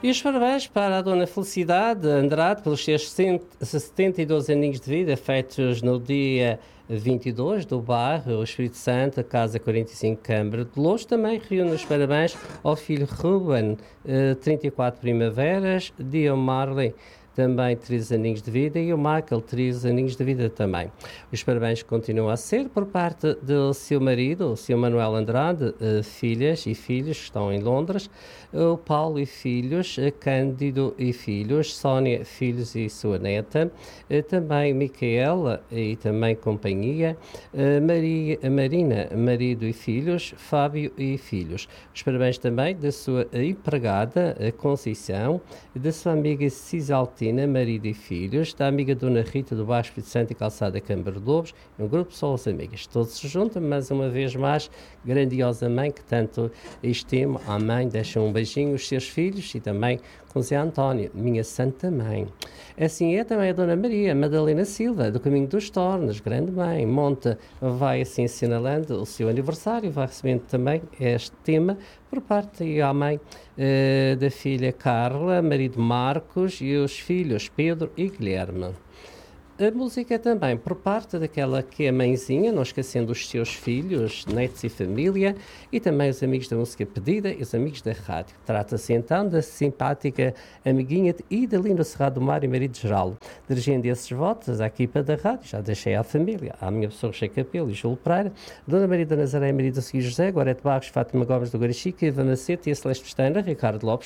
E os parabéns para a Dona Felicidade Andrade pelos seus 72 aninhos de vida, feitos no dia 22 do bairro, o Espírito Santo, a Casa 45 Câmara de Louros. Também reúne os parabéns ao filho Ruben, 34 primaveras, Dio Marley, também 3 aninhos de vida, e o Michael, 3 aninhos de vida também. Os parabéns continuam a ser por parte do seu marido, o Sr. Manuel Andrade, filhas e filhos que estão em Londres, o Paulo e filhos, Cândido e filhos, Sónia, filhos e sua neta, também Micaela e também companhia, Marina, marido e filhos, Fábio e filhos. Os parabéns também da sua empregada, Conceição, da sua amiga Cisaltina, marido e filhos, da amiga Dona Rita do Baixo Espírito Santo e Calçada Câmara de Lobos, um grupo só os amigas. Todos se juntam, mas uma vez mais, grandiosa mãe que tanto estimo, à mãe, deixam um beijinho os seus filhos e também com Zé António, minha santa mãe. Assim é também a Dona Maria Madalena Silva, do Caminho dos Tornos, grande mãe. Monta vai assim assinalando o seu aniversário, vai recebendo também este tema por parte da mãe da filha Carla, marido Marcos e os filhos Pedro e Guilherme. A música também por parte daquela que é a mãezinha, não esquecendo os seus filhos, netos e família, e também os amigos da música pedida e os amigos da rádio. Trata-se então da simpática amiguinha de Idalino Serrado do Mar e marido Geraldo. Dirigindo esses votos à equipa da rádio, já deixei à família, à minha pessoa Cheio Capelo e Júlio Pereira, Dona Maria da Nazaré, marido do Seguir José, Gorete Barros, Fátima Gomes do Garachica, Eva Macete e a Celeste Pestana, Ricardo Lopes